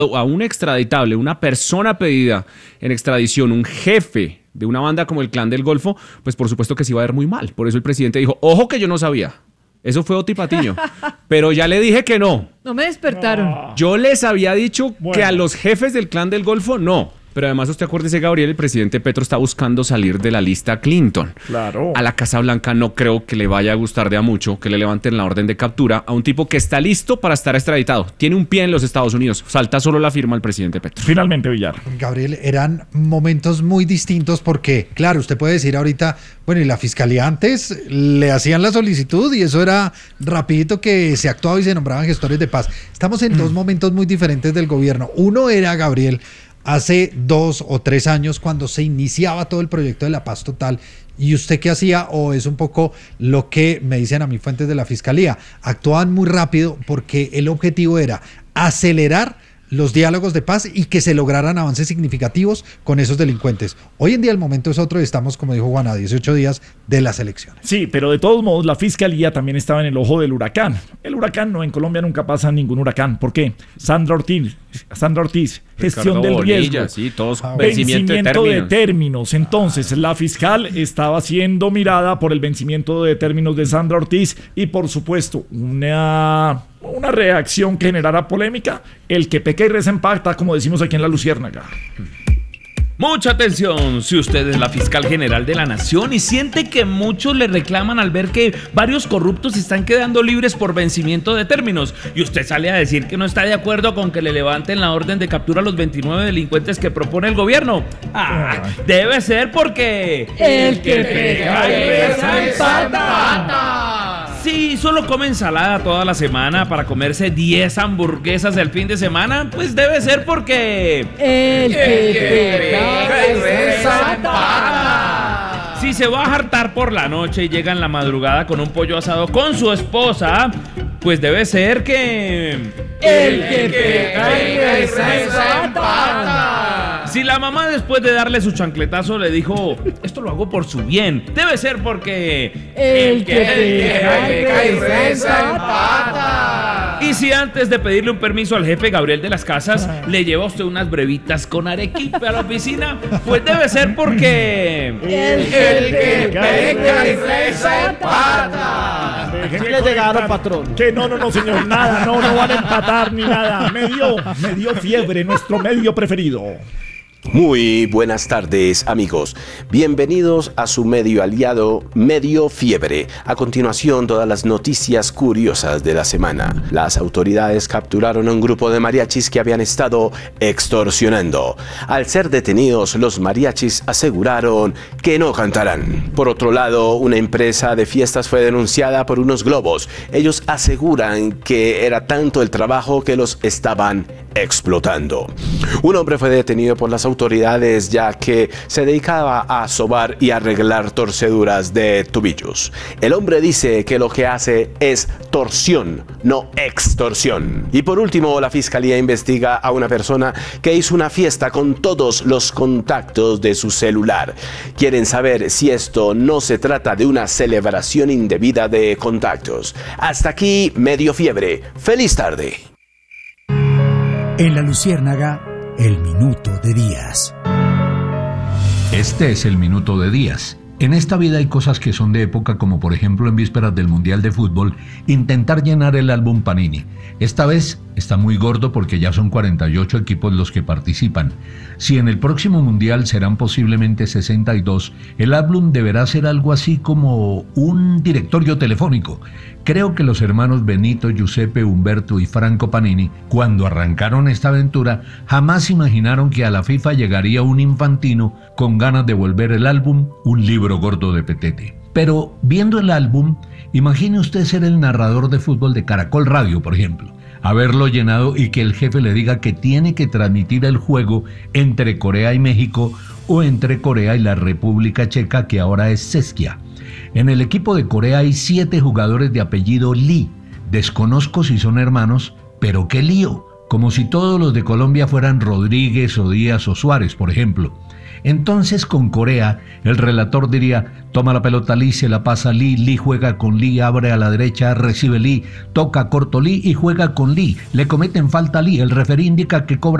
a un extraditable, una persona pedida en extradición, un jefe de una banda como el Clan del Golfo, pues por supuesto que se iba a ver muy mal. Por eso el presidente dijo, ojo que yo no sabía. Eso fue Oti Patiño. Pero ya le dije que no. No me despertaron. Yo les había dicho que a los jefes del Clan del Golfo no. Pero además, usted acuérdese, Gabriel, el presidente Petro está buscando salir de la lista Clinton. Claro. A la Casa Blanca no creo que le vaya a gustar de a mucho que le levanten la orden de captura a un tipo que está listo para estar extraditado. Tiene un pie en los Estados Unidos. Falta solo la firma al presidente Petro. Finalmente, Villar. Gabriel, eran momentos muy distintos porque, claro, usted puede decir ahorita, bueno, y la fiscalía antes le hacían la solicitud y eso era rapidito que se actuaba y se nombraban gestores de paz. Estamos en dos momentos muy diferentes del gobierno. Uno era, Gabriel, hace 2 o 3 años cuando se iniciaba todo el proyecto de la paz total. ¿Y usted qué hacía? O es un poco lo que me dicen a mí fuentes de la fiscalía. Actuaban muy rápido porque el objetivo era acelerar los diálogos de paz y que se lograran avances significativos con esos delincuentes. Hoy en día el momento es otro y estamos, como dijo Juan, a 18 días de las elecciones. Sí, pero de todos modos la fiscalía también estaba en el ojo del huracán. El huracán no, en Colombia nunca pasa ningún huracán. ¿Por qué? Sandra Ortiz, gestión Ricardo del Bonilla, riesgo. sí, todos Vencimiento de términos. Entonces, la fiscal estaba siendo mirada por el vencimiento de términos de Sandra Ortiz y, por supuesto, una reacción que generara polémica. El que peca y reza empata, como decimos aquí en La Luciérnaga. Mucha atención, si usted es la fiscal general de la nación y siente que muchos le reclaman al ver que varios corruptos están quedando libres por vencimiento de términos y usted sale a decir que no está de acuerdo con que le levanten la orden de captura a los 29 delincuentes que propone el gobierno. Debe ser porque el que peca y reza empata. Si solo come ensalada toda la semana para comerse 10 hamburguesas el fin de semana, pues debe ser porque el que peca y reza empata. Si se va a hartar por la noche y llega en la madrugada con un pollo asado con su esposa, pues debe ser que el que peca y reza empata. Si la mamá después de darle su chancletazo le dijo, esto lo hago por su bien, debe ser porque el que peca y reza empata. Y si antes de pedirle un permiso al jefe Gabriel de las Casas le lleva a usted unas brevitas con arequipe a la oficina, pues debe ser porque el que peca y reza empata. ¿Qué le llegaron, patrón? Que no, señor, nada, no van a empatar ni nada. Me dio fiebre, nuestro medio preferido. Muy buenas tardes, amigos. Bienvenidos a su medio aliado, Medio Fiebre. A continuación, todas las noticias curiosas de la semana. Las autoridades capturaron a un grupo de mariachis que habían estado extorsionando. Al ser detenidos, los mariachis aseguraron que no cantarán. Por otro lado, una empresa de fiestas fue denunciada por unos globos. Ellos aseguran que era tanto el trabajo que los estaban explotando. Un hombre fue detenido por las autoridades ya que se dedicaba a sobar y arreglar torceduras de tobillos. El hombre dice que lo que hace es torsión, no extorsión. Y por último, la fiscalía investiga a una persona que hizo una fiesta con todos los contactos de su celular. Quieren saber si esto no se trata de una celebración indebida de contactos. Hasta aquí, Medio Fiebre. ¡Feliz tarde! En La Luciérnaga, el Minuto de Díaz. Este es el Minuto de Díaz. En esta vida hay cosas que son de época, como por ejemplo en vísperas del Mundial de Fútbol, intentar llenar el álbum Panini. Esta vez está muy gordo porque ya son 48 equipos los que participan. Si en el próximo Mundial serán posiblemente 62, el álbum deberá ser algo así como un directorio telefónico. Creo que los hermanos Benito, Giuseppe, Humberto y Franco Panini, cuando arrancaron esta aventura, jamás imaginaron que a la FIFA llegaría un infantino con ganas de volver el álbum un libro gordo de petete. Pero viendo el álbum, imagine usted ser el narrador de fútbol de Caracol Radio, por ejemplo, haberlo llenado y que el jefe le diga que tiene que transmitir el juego entre Corea y México o entre Corea y la República Checa, que ahora es Czechia. En el equipo de Corea hay 7 jugadores de apellido Lee. Desconozco si son hermanos, pero qué lío. Como si todos los de Colombia fueran Rodríguez o Díaz o Suárez, por ejemplo. Entonces con Corea, el relator diría: toma la pelota Lee, se la pasa Lee, Lee juega con Lee, abre a la derecha, recibe Lee, toca corto Lee y juega con Lee. Le cometen falta a Lee, el referee indica que cobra